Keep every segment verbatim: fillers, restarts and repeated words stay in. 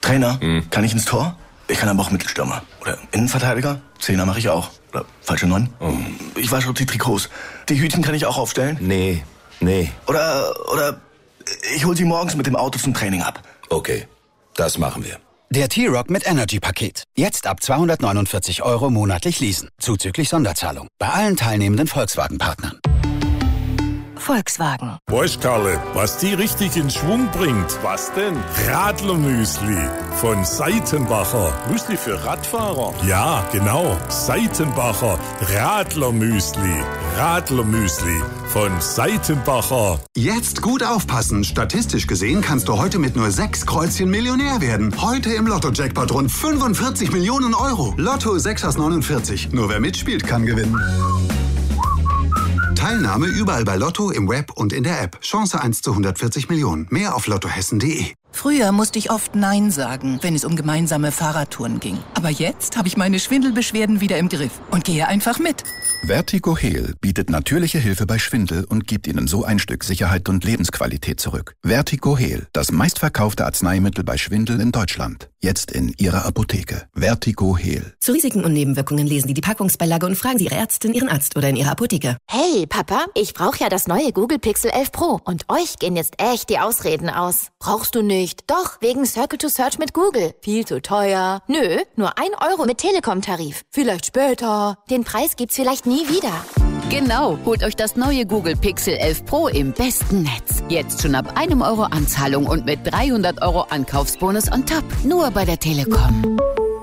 Trainer, Hm. kann ich ins Tor? Ich kann aber auch Mittelstürmer. Oder Innenverteidiger? Zehner mache ich auch. Oder falsche Neun? Oh. Ich wasche die Trikots. Die Hütchen kann ich auch aufstellen? Nee, nee. Oder, oder ich hol sie morgens mit dem Auto zum Training ab. Okay, das machen wir. Der T-Rock mit Energy-Paket. Jetzt ab zweihundertneunundvierzig Euro monatlich leasen. Zuzüglich Sonderzahlung. Bei allen teilnehmenden Volkswagen-Partnern. Volkswagen. Weißt, Karle, was die richtig in Schwung bringt? Was denn? Radlermüsli von Seitenbacher. Müsli für Radfahrer? Ja, genau. Seitenbacher Radlermüsli. Radlermüsli von Seitenbacher. Jetzt gut aufpassen. Statistisch gesehen kannst du heute mit nur sechs Kreuzchen Millionär werden. Heute im Lotto-Jackpot rund fünfundvierzig Millionen Euro. Lotto sechs aus neunundvierzig. Nur wer mitspielt, kann gewinnen. Teilnahme überall bei Lotto, im Web und in der App. Chance eins zu hundertvierzig Millionen. Mehr auf lottohessen punkt de. Früher musste ich oft Nein sagen, wenn es um gemeinsame Fahrradtouren ging. Aber jetzt habe ich meine Schwindelbeschwerden wieder im Griff und gehe einfach mit. Vertigo Heal bietet natürliche Hilfe bei Schwindel und gibt Ihnen so ein Stück Sicherheit und Lebensqualität zurück. Vertigo Heal, das meistverkaufte Arzneimittel bei Schwindel in Deutschland. Jetzt in Ihrer Apotheke. Vertigo Heal. Zu Risiken und Nebenwirkungen lesen Sie die Packungsbeilage und fragen Sie Ihre Ärztin, Ihren Arzt oder in Ihrer Apotheke. Hey, Papa, ich brauche ja das neue Google Pixel elf Pro. Und euch gehen jetzt echt die Ausreden aus. Brauchst du nicht? Doch, wegen Circle to Search mit Google. Viel zu teuer. Nö, nur ein Euro mit Telekom-Tarif. Vielleicht später. Den Preis gibt's vielleicht nie wieder. Genau, holt euch das neue Google Pixel elf Pro im besten Netz. Jetzt schon ab einem Euro Anzahlung und mit dreihundert Euro Ankaufsbonus on top. Nur bei der Telekom.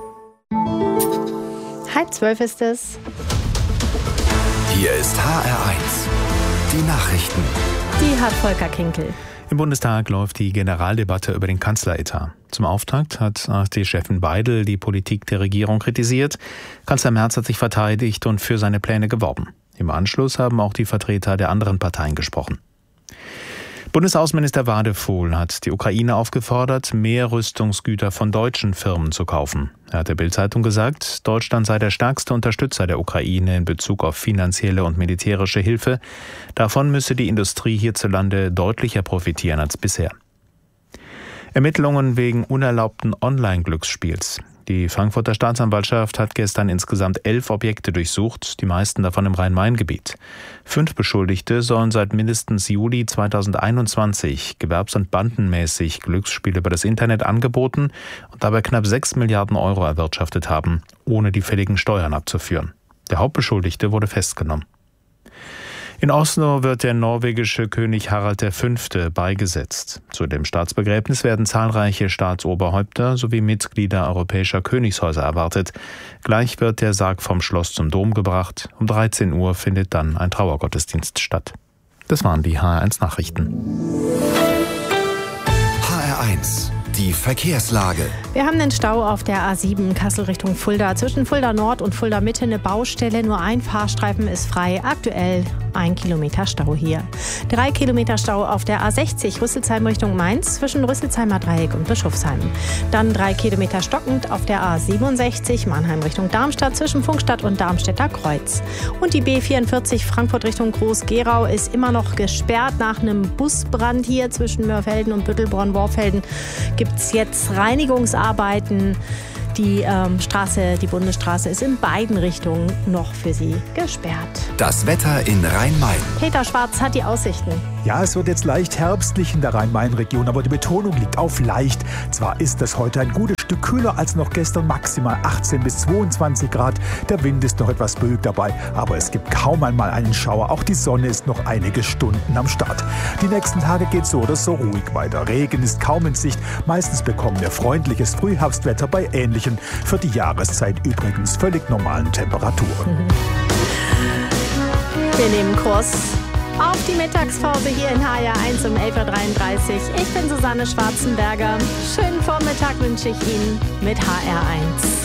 Halb zwölf ist es. Hier ist H R eins. Die Nachrichten. Die hat Volker Kinkel. Im Bundestag läuft die Generaldebatte über den Kanzleretat. Zum Auftakt hat AfD-Chefin Weidel die Politik der Regierung kritisiert. Kanzler Merz hat sich verteidigt und für seine Pläne geworben. Im Anschluss haben auch die Vertreter der anderen Parteien gesprochen. Bundesaußenminister Wadephol hat die Ukraine aufgefordert, mehr Rüstungsgüter von deutschen Firmen zu kaufen. Er hat der Bild-Zeitung gesagt, Deutschland sei der stärkste Unterstützer der Ukraine in Bezug auf finanzielle und militärische Hilfe. Davon müsse die Industrie hierzulande deutlicher profitieren als bisher. Ermittlungen wegen unerlaubten Online-Glücksspiels. Die Frankfurter Staatsanwaltschaft hat gestern insgesamt elf Objekte durchsucht, die meisten davon im Rhein-Main-Gebiet. Fünf Beschuldigte sollen seit mindestens Juli zweitausendeinundzwanzig gewerbs- und bandenmäßig Glücksspiele über das Internet angeboten und dabei knapp sechs Milliarden Euro erwirtschaftet haben, ohne die fälligen Steuern abzuführen. Der Hauptbeschuldigte wurde festgenommen. In Oslo wird der norwegische König Harald der Fünfte beigesetzt. Zu dem Staatsbegräbnis werden zahlreiche Staatsoberhäupter sowie Mitglieder europäischer Königshäuser erwartet. Gleich wird der Sarg vom Schloss zum Dom gebracht. Um dreizehn Uhr findet dann ein Trauergottesdienst statt. Das waren die H R eins Nachrichten. H R eins. Die Verkehrslage. Wir haben den Stau auf der A sieben Kassel Richtung Fulda. Zwischen Fulda Nord und Fulda Mitte eine Baustelle. Nur ein Fahrstreifen ist frei. Aktuell ein Kilometer Stau hier. Drei Kilometer Stau auf der A sechzig Rüsselsheim Richtung Mainz zwischen Rüsselsheimer Dreieck und Bischofsheim. Dann drei Kilometer stockend auf der A siebenundsechzig Mannheim Richtung Darmstadt zwischen Funkstadt und Darmstädter Kreuz. Und die B vierundvierzig Frankfurt Richtung Groß-Gerau ist immer noch gesperrt nach einem Busbrand hier zwischen Mörfelden und Büttelborn-Worfelden. Gibt es jetzt Reinigungsarbeiten. Die ähm, Straße, die Bundesstraße ist in beiden Richtungen noch für Sie gesperrt. Das Wetter in Rhein-Main. Peter Schwarz hat die Aussichten. Ja, es wird jetzt leicht herbstlich in der Rhein-Main-Region, aber die Betonung liegt auf leicht. Zwar ist es heute ein gutes Stück kühler als noch gestern, maximal achtzehn bis zweiundzwanzig Grad. Der Wind ist noch etwas böig dabei, aber es gibt kaum einmal einen Schauer. Auch die Sonne ist noch einige Stunden am Start. Die nächsten Tage geht so oder so ruhig weiter. Regen ist kaum in Sicht. Meistens bekommen wir freundliches Frühherbstwetter bei ähnlichen, für die Jahreszeit übrigens völlig normalen Temperaturen. Mhm. Wir nehmen Kurs auf die Mittagspause hier in H R eins um elf Uhr dreiunddreißig. Ich bin Susanne Schwarzenberger. Schönen Vormittag wünsche ich Ihnen mit H R eins.